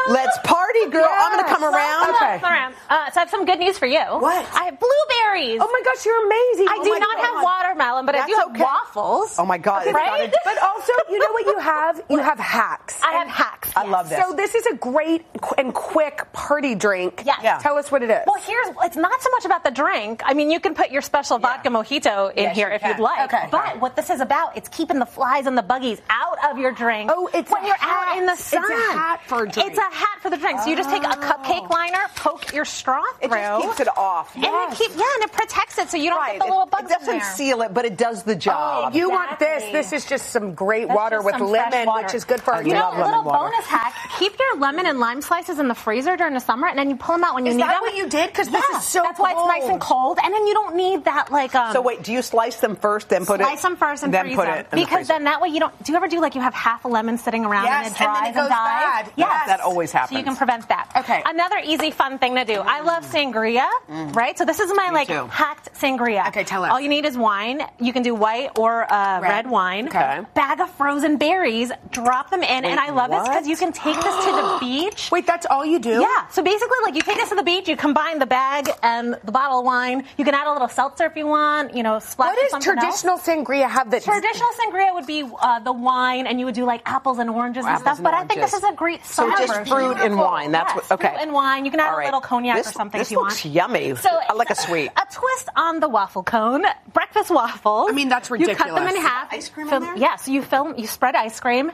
Let's party, girl. I'm going to come around. Okay. So I have some good news for you. What? I have blueberries. Oh my gosh, you're amazing. I do not have watermelon, but I do have waffles. Oh my God. Right? But also, you know what you have? You have hacks. I have hacks. I love this. So this is a great and quick party drink. Yes. Yeah. Tell us what it is. Well, it's not so much about the drink. I mean, you can put your special vodka mojito in here if you'd like. Okay. But what this is about, it's keeping the flies and the buggies out of your drink. Oh, it's when a you're hat. out in the sun. It's a hat for a drink. It's a hat for the drink. So you just take a cupcake liner, poke your straw through. It just keeps it off. And it protects it so you don't get the little bugs It doesn't in there. seal it, but it does the job. You want this. This is just some great water with lemon, which is good for our You know, love a little lemon water. bonus hack, keep your lemon and lime slices in the freezer during the summer, and then you pull them out when you need them. Is that what you did? Because this is so That's why it's nice and cold, and then you don't need that, So wait, do you slice them first, then put slice them first and then freeze put them. it in the Because freezer? then that way you don't, do you ever do like you have half a lemon sitting around and it Yes, and dries then it goes dies? bad. Yes. That always happens. So you can prevent that. Okay. Another easy fun thing to do. I love sangria, right? So this is my too. hacked sangria. Okay, tell us. All you need is wine. You can do white or red wine. Okay. Bag of frozen berries, drop them in, and I love this what? because you can take this to the beach. Wait, that's all you do? Yeah. So basically, you take this to the beach, you combine the bag and the bottle of wine. You can add a little seltzer if you want, splash What with does something else. traditional sangria have that? Traditional sangria would be the wine, and you would do like apples and oranges and Apples stuff. and But I think this is oranges. a great So summer just version. fruit and wine. That's Yes, what. Okay. Fruit and wine. You can add All right. a little cognac This, or something this if you looks want. yummy. So I like a it's sweet. A twist on the waffle cone. Breakfast waffles. I mean, that's You cut them in ridiculous. half. Ice cream in there? Yes. You spread ice cream.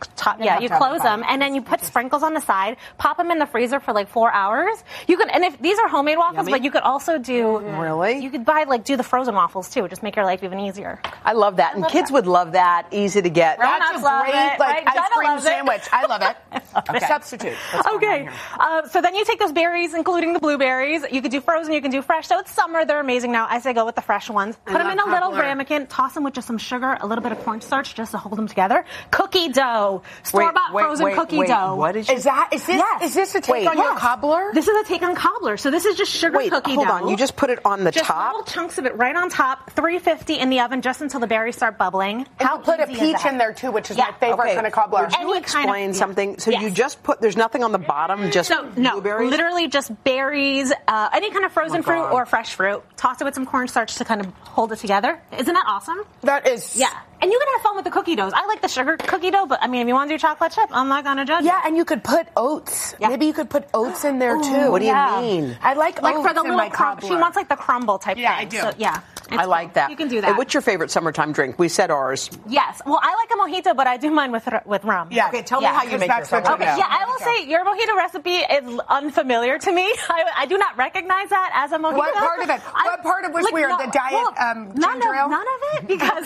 You have close it them, and then you put sprinkles on the side. Pop them in the freezer for 4 hours. You can, and if these are homemade waffles, Yummy. but you could also do. Really? You could buy do the frozen waffles too. Just make your life even easier. I love that. And kids would love that. Easy to get. Right. That's a Grown-ups love great it, right? ice Jenna cream loves it. sandwich. I love it. Substitute. What's going on Okay, here? so then you take those berries, including the blueberries. You could do frozen, you can do fresh. So it's summer, they're amazing now. I say go with the fresh ones. Put them in a love little cobbler. ramekin, toss them with just some sugar, a little bit of cornstarch just to hold them together. Cookie dough, store-bought frozen cookie dough. What is Is this Yes. is this a take on your cobbler? This is a take on cobbler. So this is just sugar cookie dough. hold on. You just put it on the just top? little chunks of it right on top, 350 in the oven just until the berries start bubbling. And How you put a easy is peach that? in there too, which is Yeah. my favorite kind of cobbler. Would you Any kind of- explain yeah. something? So you Yes. just there's nothing on the bottom, just No, blueberries? literally just berries, any kind of frozen fruit God. or fresh fruit. Toss it with some cornstarch to kind of hold it together. Isn't that awesome? That is. Yeah. And you can have fun with the cookie doughs. I like the sugar cookie dough, but I mean, if you want to do chocolate chip, I'm not going to judge Yeah, you. and you could put oats. Yeah. Maybe you could put oats in there too. What do you Yeah. mean? I like Like oats for the in my little crumble. cobbler. She wants like the crumble type Yeah, thing. I do. So, yeah. I like that. You can do Hey, that. what's your favorite summertime drink? We said ours. Yes. Well, I like a mojito, but I do mine with rum. Yeah. Okay, tell me Yeah, how you 'cause make that's your what you favorite. do. Yeah, I will say your mojito recipe is unfamiliar to me. I do not recognize that as a mojito. What part of it? What part of it was weird? The diet, ginger ale? None of it, because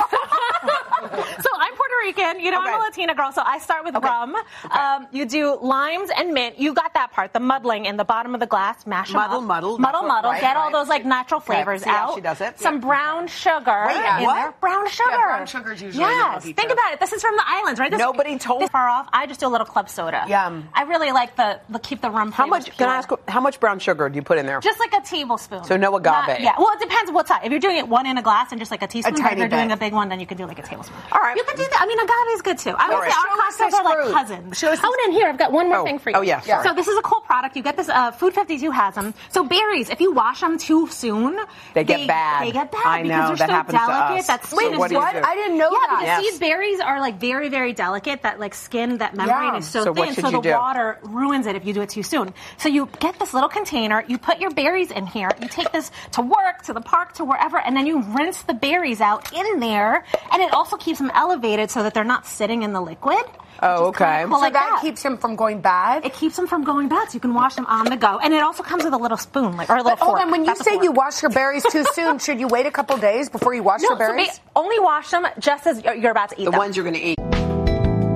so I'm Puerto Rican. I'm a Latina girl, so I start with rum. You do limes and mint. You got that part, the muddling in the bottom of the glass. Mash them Muddle, up. muddle. Muddle. Right, Get all right. those natural flavors See how out. she does it? Some brown sugar Wait, in what? there. Brown sugar. Yeah, brown sugar's usually in the Yes. mojito. Think about it. This is from the islands, right? Nobody told- this far off. I just do a little club soda. Yum. I really like the keep the rum. How flavors much? Can I pure. ask? How much brown sugar do you put in there? Just like a tablespoon. So no agave. Yeah. Well, it depends what size. If you're doing it one in a glass and just like a teaspoon, but tiny if you're doing bit. a big one, then you can do like a tablespoon. All right. You can do that. I mean, agave is good too. I would right. say our Show us cocktails this are like fruit. cousins. Show us Oh, and in here, I've got one more thing for you. Oh, yeah, sorry. So this is a cool product. You get this, Food 52 has them. So berries, if you wash them too soon, They get bad. They get bad I know, because they're that so happens to delicate. us. That So skin what is do you What? do? I didn't know Yeah, that. because Yes. these berries are like very, very delicate. That like skin, that membrane Yeah. is so So what thin, should so you the do? water ruins it if you do it too soon. So you get this little container, you put your berries in here, you take this to work, to the park, to wherever, and then you rinse the berries out in there, and it also keeps them elevated so that they're not sitting in the liquid. Oh, which is kinda okay. cool So like that keeps him from going bad. it keeps them from going bad, so you can wash them on the go. And it also comes with a little spoon, or a little But hold fork. on, when you That's a say fork. you wash your berries too soon, should you wait a couple days before you wash your No, so berries? only wash them just as you're about to eat The them. ones you're going to eat.